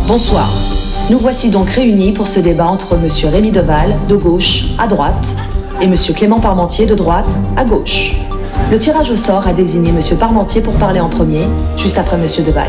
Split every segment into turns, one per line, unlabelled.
Bonsoir. Nous voici donc réunis pour ce débat entre Monsieur Rémi Deval, de gauche à droite, et Monsieur Clément Parmentier, de droite à gauche. Le tirage au sort a désigné Monsieur Parmentier pour parler en premier, juste après Monsieur Deval.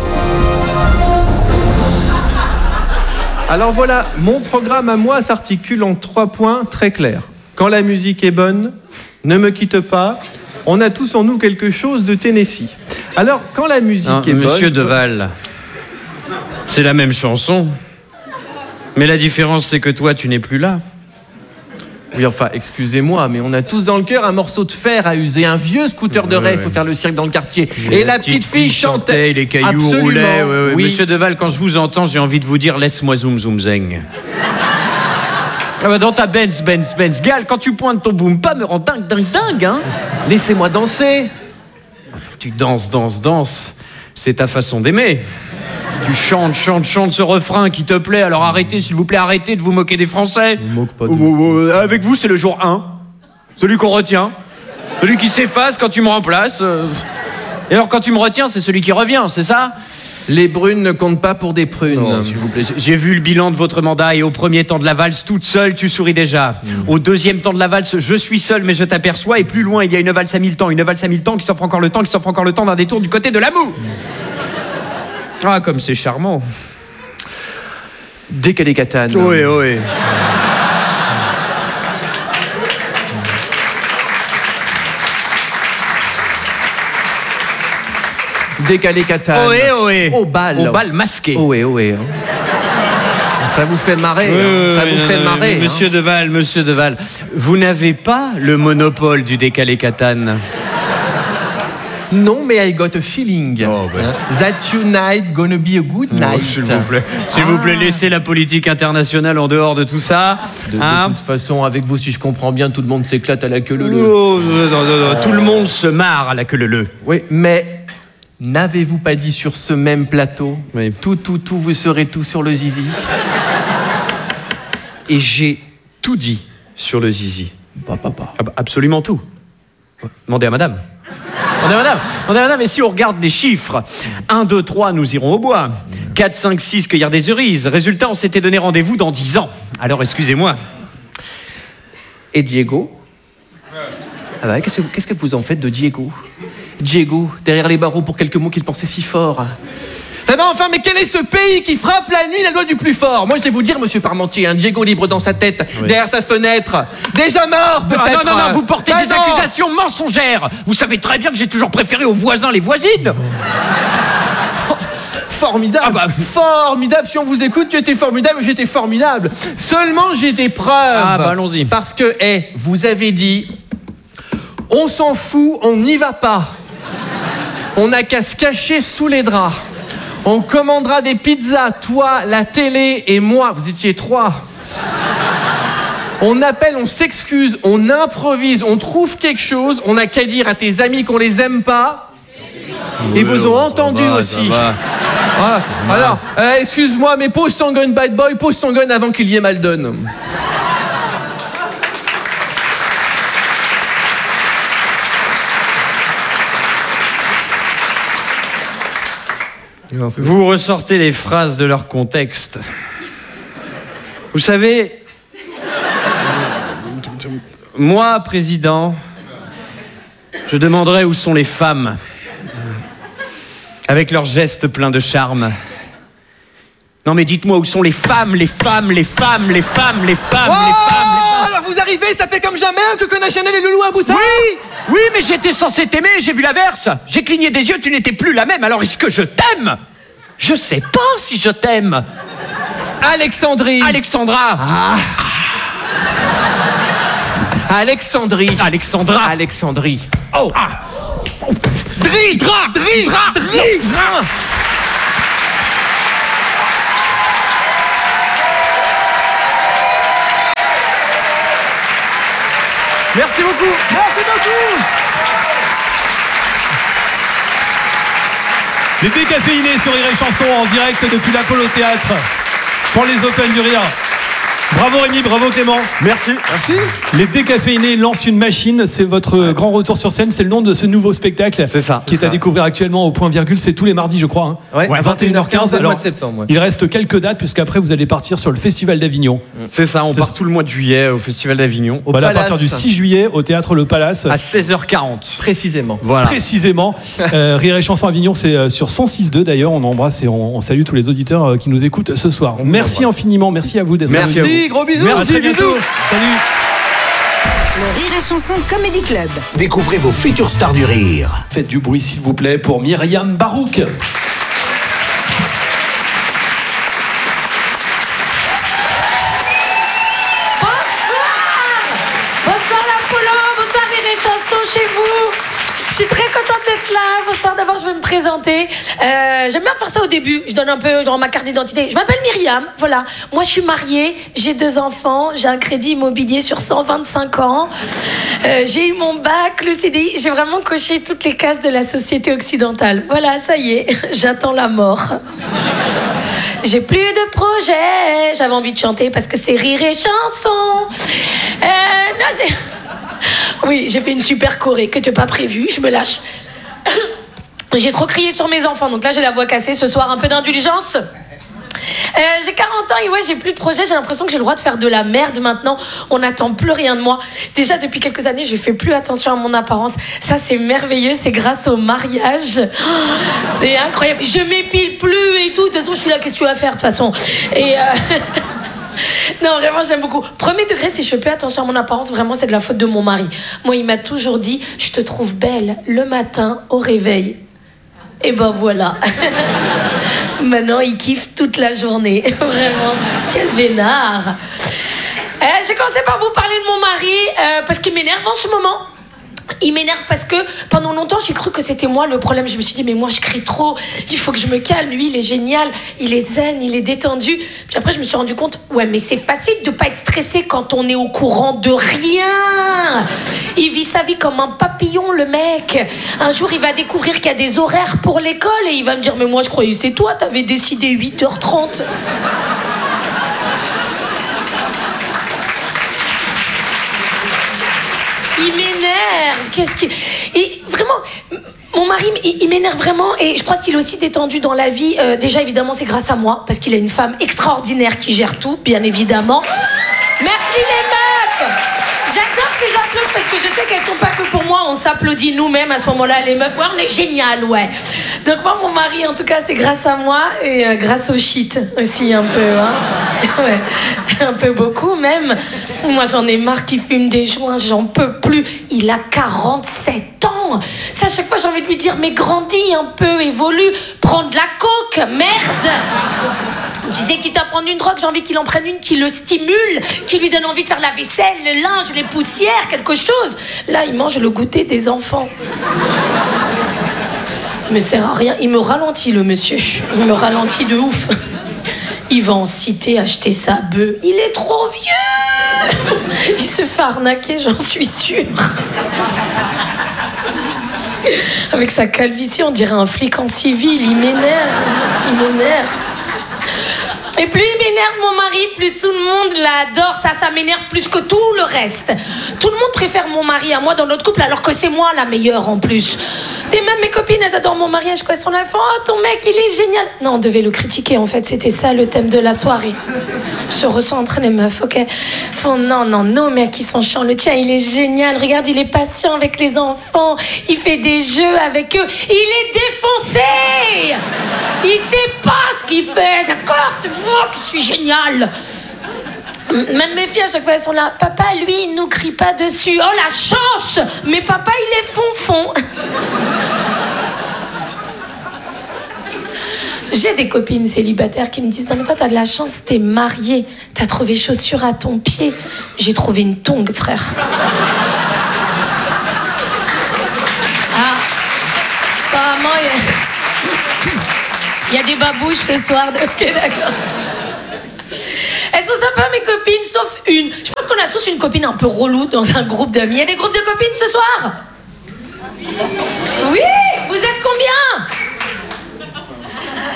Alors voilà, mon programme à moi s'articule en 3 points très clairs. Quand la musique est bonne, ne me quitte pas, on a tous en nous quelque chose de Tennessee. Alors, quand la musique est
Monsieur
bonne...
Deval, c'est la même chanson. Mais la différence, c'est que toi, tu n'es plus là.
Oui, enfin, excusez-moi, mais on a tous dans le cœur un morceau de fer à user, un vieux scooter de rêve pour faire le cirque dans le quartier. Et la petite fille chantait,
les cailloux
absolument,
roulaient.
oui.
Monsieur Deval, quand je vous entends, j'ai envie de vous dire, laisse-moi zoom zoom zeng. Ah bah dans ta Benz, Gal, quand tu pointes ton boom pas me rend dingue, hein.
Laissez-moi danser.
Tu danses. C'est ta façon d'aimer. Tu chantes ce refrain qui te plaît. Alors arrêtez, s'il vous plaît, arrêtez de vous moquer des Français.
Je me moque pas de...
Avec vous, c'est le jour 1. Celui qu'on retient. Celui qui s'efface quand tu me remplaces. Et alors, quand tu me retiens, c'est celui qui revient, c'est ça ?
Les brunes ne comptent pas pour des prunes.
Non, s'il vous plaît. J'ai vu le bilan de votre mandat et au premier temps de la valse, toute seule, tu souris déjà. Au deuxième temps de la valse, je suis seul, mais je t'aperçois. Et plus loin, il y a une valse à 1000 temps. Une valse à 1000 temps qui s'offre encore le temps d'un détour du côté de l'amour. Ah, comme c'est charmant.
Décalé Catane.
Oui.
Décalé Catane.
Oui.
Au bal
masqué.
Oui. Ça vous fait marrer. Ça vous fait marrer.
Monsieur Deval, vous n'avez pas le monopole du décalé Catane.
Non, mais I got a feeling. That tonight gonna be a good night.
S'il vous plaît, laissez la politique internationale en dehors de tout ça.
De toute façon, avec vous, si je comprends bien, tout le monde s'éclate à la queue leu-leu.
Non. Tout le monde se marre à la queue leu-leu.
Oui, mais n'avez-vous pas dit sur ce même plateau, tout, vous serez tout sur le zizi?
Et j'ai tout dit sur le zizi.
Papa.
Ah bah, absolument tout. Demandez à madame. Et si on regarde les chiffres, 1, 2, 3, nous irons au bois. 4, 5, 6, cueillir des cerises. Résultat, on s'était donné rendez-vous dans 10 ans. Alors, excusez-moi.
Et Diego? Ah bah, qu'est-ce que vous en faites de Diego? Diego, derrière les barreaux pour quelques mots qu'il pensait si fort. Eh ben enfin, mais quel est ce pays qui frappe la nuit la loi du plus fort? Moi, je vais vous dire, Monsieur Parmentier, un Diego libre dans sa tête, derrière sa fenêtre, déjà mort peut-être.
Non, vous portez des accusations mensongères. Vous savez très bien que j'ai toujours préféré aux voisins les voisines.
Formidable, formidable. Si on vous écoute, tu étais formidable, j'étais formidable. Seulement, j'ai des preuves.
Ah bah allons-y.
Parce que, vous avez dit, on s'en fout, on n'y va pas. On n'a qu'à se cacher sous les draps. On commandera des pizzas, toi, la télé et moi. Vous étiez 3. On appelle, on s'excuse, on improvise, on trouve quelque chose. On n'a qu'à dire à tes amis qu'on les aime pas. Ils vous ont entendu aussi. Voilà. Alors, excuse-moi, mais pose ton gun, bad boy, pose ton gun avant qu'il y ait Maldon.
Vous ressortez les phrases de leur contexte. Vous savez, moi, président, je demanderais où sont les femmes, avec leurs gestes pleins de charme. Non mais dites-moi où sont les femmes.
Alors vous arrivez, ça fait comme jamais, que connaît Chanel et le loup à bouton.
Oui, mais j'étais censé t'aimer, j'ai vu l'inverse. J'ai cligné des yeux, tu n'étais plus la même. Alors est-ce que je t'aime? Je sais pas si je t'aime.
Alexandra. Alexandrie. Oh. Dra.
Merci beaucoup.
Les décaféinés sur Rire et Chanson en direct depuis l'Apollo Théâtre pour les Open du Rire. Bravo Rémi, bravo Clément.
Merci.
Les Décaféinés lancent une machine. C'est votre grand retour sur scène. C'est le nom de ce nouveau spectacle.
C'est ça.
Qui est à découvrir actuellement au Point Virgule. C'est tous les mardis, je crois.
Ouais,
21h15.
le mois de septembre. Ouais.
Il reste quelques dates, puisqu'après, vous allez partir sur le Festival d'Avignon.
C'est ça, on part tout le mois de juillet au Festival d'Avignon.
Voilà, à partir du 6 juillet, au théâtre Le Palace.
À 16h40.
Précisément.
Voilà.
Précisément. Rire et Chanson Avignon, c'est sur 106.2 d'ailleurs. On embrasse et on salue tous les auditeurs qui nous écoutent ce soir. Merci infiniment. Merci à vous d'être
Merci
là.
à vous.
Gros bisous.
Merci, bisous. Salut.
Le Rire et Chanson Comedy Club.
Découvrez vos futures stars du rire.
Faites du bruit s'il vous plaît pour Myriam Barouk.
Bonsoir l'Apollo, bonsoir Rire et Chanson chez vous. Je suis très contente d'être là. Bonsoir, d'abord je vais me présenter. J'aime bien faire ça au début. Je donne un peu genre ma carte d'identité. Je m'appelle Myriam, voilà. Moi je suis mariée, j'ai 2 enfants, j'ai un crédit immobilier sur 125 ans. J'ai eu mon bac, le CDI. J'ai vraiment coché toutes les cases de la société occidentale. Voilà, ça y est, j'attends la mort. J'ai plus de projet. J'avais envie de chanter parce que c'est Rire et Chanson. Oui, j'ai fait une super choré que t'as pas prévue, je me lâche. J'ai trop crié sur mes enfants, donc là j'ai la voix cassée ce soir, un peu d'indulgence. J'ai 40 ans et ouais, j'ai plus de projet, j'ai l'impression que j'ai le droit de faire de la merde maintenant. On n'attend plus rien de moi. Déjà depuis quelques années, je fais plus attention à mon apparence. Ça c'est merveilleux, c'est grâce au mariage. C'est incroyable. Je m'épile plus et tout. De toute façon, je suis là, qu'est-ce que tu vas faire de toute façon. Et non, vraiment, j'aime beaucoup. Premier degré, si je fais plus attention à mon apparence, vraiment, c'est de la faute de mon mari. Moi, il m'a toujours dit, je te trouve belle le matin au réveil. Et ben voilà. Maintenant, il kiffe toute la journée. Vraiment, quel vénard. J'ai commencé par vous parler de mon mari parce qu'il m'énerve en ce moment. Il m'énerve parce que pendant longtemps j'ai cru que c'était moi le problème. Je me suis dit mais moi je crie trop, il faut que je me calme. Lui il est génial, il est zen, il est détendu. Puis après je me suis rendu compte, ouais mais c'est facile de pas être stressé quand on est au courant de rien. Il vit sa vie comme un papillon le mec. Un jour il va découvrir qu'il y a des horaires pour l'école et il va me dire mais moi je croyais c'est toi, t'avais décidé 8h30. Il m'énerve. Qu'est-ce qu'il... Et vraiment, mon mari, il m'énerve vraiment. Et je crois qu'il est aussi détendu dans la vie. Déjà, évidemment, c'est grâce à moi. Parce qu'il a une femme extraordinaire qui gère tout, bien évidemment. Merci les meufs. J'adore ces applaudissements parce que je sais qu'elles sont pas que pour moi. On s'applaudit nous-mêmes à ce moment-là, les meufs. Ouais, on est génial, ouais. Donc moi, mon mari, en tout cas, c'est grâce à moi. Et grâce au shit aussi, un peu. Hein. Ouais. Un peu beaucoup, même. Moi, j'en ai marre qu'il fume des joints. J'en peux plus. Il a 47 ans. Ça, à chaque fois, j'ai envie de lui dire, mais grandis un peu, évolue. Prends de la coke, merde. Tu sais, quitte à prendre une drogue, j'ai envie qu'il en prenne une qui le stimule, qui lui donne envie de faire la vaisselle, le linge, les poussières, quelque chose. Là, il mange le goûter des enfants. Il me sert à rien. Il me ralentit, le monsieur. Il me ralentit de ouf. Il va en cité acheter sa bœuf. Il est trop vieux. Il se fait arnaquer, j'en suis sûre. Avec sa calvitie, on dirait un flic en civil. Il m'énerve. Il m'énerve. Et plus il m'énerve mon mari, plus tout le monde l'adore. Ça m'énerve plus que tout le reste. Tout le monde préfère mon mari à moi dans notre couple, alors que c'est moi la meilleure en plus. Et même mes copines, elles adorent mon mariage, quoi. Elles sont là, oh ton mec, il est génial. Non, on devait le critiquer en fait, c'était ça le thème de la soirée. Se recentre les meufs, ok. Font non, nos mecs ils sont chiants. Le tien il est génial, regarde, il est patient avec les enfants, il fait des jeux avec eux, il est défoncé. Il sait pas ce qu'il fait, d'accord? C'est moi qui suis génial. Même mes filles à chaque fois elles sont là, papa lui il nous crie pas dessus. Oh la chance. Mais papa il est fonfon. J'ai des copines célibataires qui me disent non mais toi t'as de la chance, t'es mariée, t'as trouvé chaussures à ton pied. J'ai trouvé une tongue, frère. Ah, apparemment il y a des babouches ce soir. Ok, d'accord. Elles sont sympas mes copines, sauf une. Je pense qu'on a tous une copine un peu relou dans un groupe d'amis. Il y a des groupes de copines ce soir? Oui. Vous êtes combien?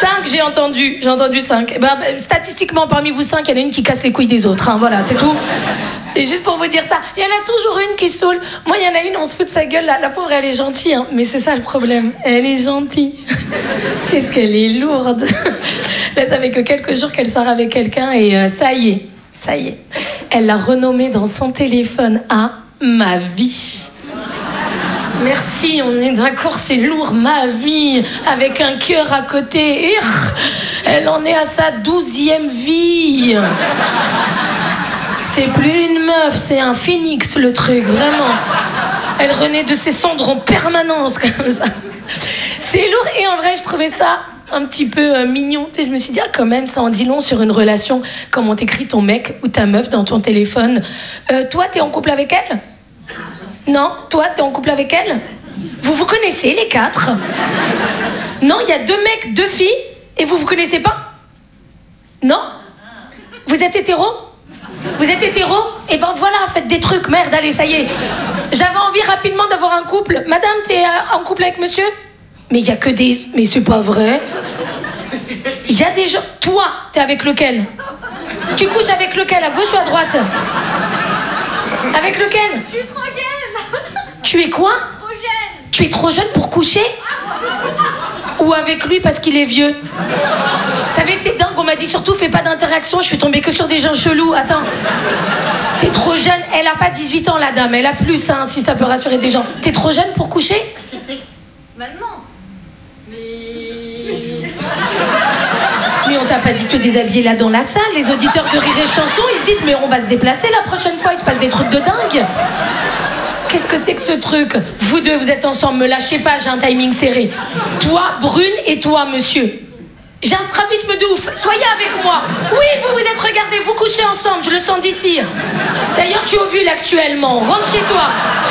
5, j'ai entendu 5. Statistiquement, parmi vous 5, il y en a une qui casse les couilles des autres. Hein, voilà, c'est tout. Et juste pour vous dire ça, il y en a toujours une qui saoule. Moi, il y en a une, on se fout de sa gueule. La pauvre, elle est gentille. Hein, mais c'est ça le problème. Elle est gentille. Qu'est-ce qu'elle est lourde. Là, ça fait que quelques jours qu'elle sort avec quelqu'un et ça y est. Elle l'a renommé dans son téléphone à ma vie. Merci, on est d'accord, c'est lourd, ma vie, avec un cœur à côté. Elle en est à sa 12e vie. C'est plus une meuf, c'est un phénix le truc, vraiment. Elle renaît de ses cendres en permanence, comme ça. C'est lourd, et en vrai, je trouvais ça un petit peu mignon. Tu sais, je me suis dit, quand même, ça en dit long sur une relation. Comment t'écris ton mec ou ta meuf dans ton téléphone. Toi, t'es en couple avec elle ? Non, toi, t'es en couple avec elle ? Vous vous connaissez, les 4 ? Non, il y a 2 mecs, 2 filles, et vous connaissez pas ? Non ? Vous êtes hétéro ? Vous êtes hétéro ? Eh ben voilà, faites des trucs, merde, allez, ça y est. J'avais envie rapidement d'avoir un couple. Madame, t'es en couple avec monsieur ? Mais il y a que des... Mais c'est pas vrai. Il y a des gens... Toi, t'es avec lequel ? Tu couches avec lequel, à gauche ou à droite ? Avec lequel ?
Je suis trop jeune.
Tu es quoi ?
Trop jeune.
Tu es trop jeune pour coucher ? Ou avec lui parce qu'il est vieux ? Vous savez, c'est dingue, on m'a dit surtout fais pas d'interaction, je suis tombée que sur des gens chelous. Attends, t'es trop jeune, elle a pas 18 ans la dame, elle a plus, hein, si ça peut rassurer des gens. T'es trop jeune pour coucher ?
Bah non.
Mais on t'a pas dit de te déshabiller là dans la salle. Les auditeurs de Rire et Chanson, ils se disent mais on va se déplacer la prochaine fois, il se passe des trucs de dingue. Qu'est-ce que c'est que ce truc ? Vous deux, vous êtes ensemble, me lâchez pas, j'ai un timing serré. Toi, Brune, et toi, monsieur. J'ai un strabisme de ouf, soyez avec moi. Oui, vous êtes regardés, vous couchez ensemble, je le sens d'ici. D'ailleurs, tu ovules actuellement, rentre chez toi.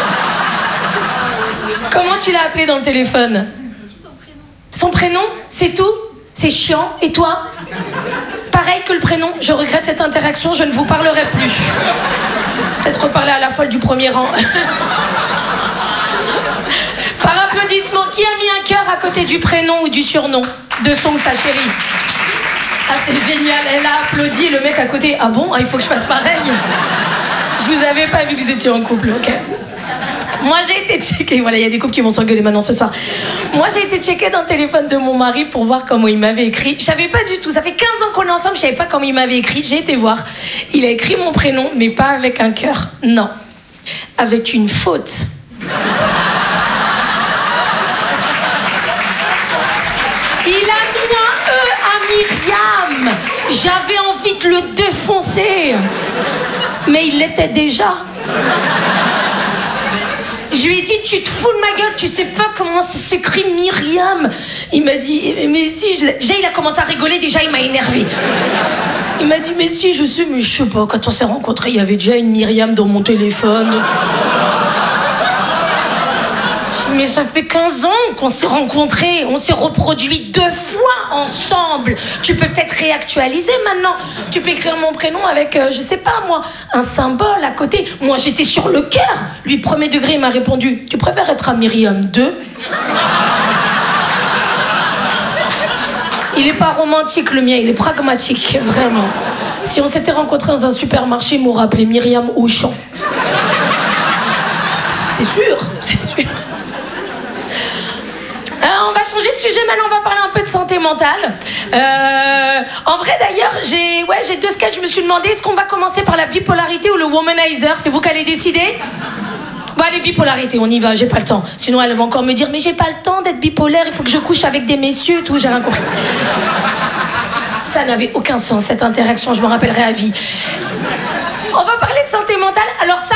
Comment tu l'as appelé dans le téléphone ? Son prénom, c'est tout ? C'est chiant, et toi ? Pareil que le prénom, je regrette cette interaction, je ne vous parlerai plus. Peut-être reparler à la folle du premier rang. Par applaudissement, qui a mis un cœur à côté du prénom ou du surnom de son ou sa chérie ? Ah, c'est génial, elle a applaudi et le mec à côté, ah bon, il faut que je fasse pareil. Je vous avais pas vu que vous étiez en couple, ok. Moi, j'ai été checkée. Voilà, il y a des couples qui vont s'engueuler maintenant ce soir. Moi, j'ai été checkée dans le téléphone de mon mari pour voir comment il m'avait écrit. Je savais pas du tout. Ça fait 15 ans qu'on est ensemble, je savais pas comment il m'avait écrit. J'ai été voir. Il a écrit mon prénom, mais pas avec un cœur. Non. Avec une faute. Il a mis un E à Myriam. J'avais envie de le défoncer. Mais il l'était déjà. Je lui ai dit, tu te fous de ma gueule, tu sais pas comment ça s'écrit Myriam. Il m'a dit, mais si. Déjà, il a commencé à rigoler, déjà, il m'a énervé. Il m'a dit, mais si, je sais, mais je sais pas. Quand on s'est rencontrés, il y avait déjà une Myriam dans mon téléphone. Mais ça fait 15 ans qu'on s'est rencontrés, on s'est reproduit 2 fois ensemble. Tu peux peut-être réactualiser maintenant. Tu peux écrire mon prénom avec, je sais pas moi, un symbole à côté. Moi j'étais sur le cœur. Lui, premier degré, il m'a répondu, tu préfères être à Myriam 2 ? Il est pas romantique le mien, il est pragmatique, vraiment. Si on s'était rencontrés dans un supermarché, il m'aurait appelé Myriam Auchan. C'est sûr, c'est sûr. On va changer de sujet maintenant, on va parler un peu de santé mentale. En vrai d'ailleurs, j'ai 2 sketchs, je me suis demandé, est-ce qu'on va commencer par la bipolarité ou le womanizer ? C'est vous qui allez décider ? Bah les bipolarités, on y va, j'ai pas le temps. Sinon elle va encore me dire, mais j'ai pas le temps d'être bipolaire, il faut que je couche avec des messieurs, tout, j'ai rien compris. Ça n'avait aucun sens, cette interaction, je me rappellerai à vie. On va parler de santé mentale. Alors ça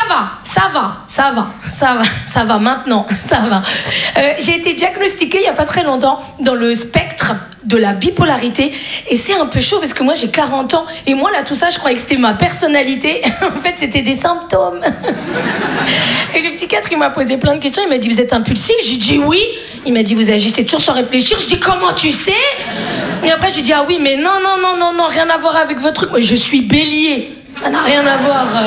va maintenant, ça va. J'ai été diagnostiquée il y a pas très longtemps dans le spectre de la bipolarité et c'est un peu chaud parce que moi j'ai 40 ans et moi là tout ça je croyais que c'était ma personnalité. En fait c'était des symptômes. Et le psychiatre il m'a posé plein de questions, il m'a dit vous êtes impulsif, j'ai dit oui. Il m'a dit vous agissez toujours sans réfléchir, je dis comment tu sais? Et après j'ai dit ah oui mais non rien à voir avec votre truc, moi je suis bélier. Ça n'a rien à voir.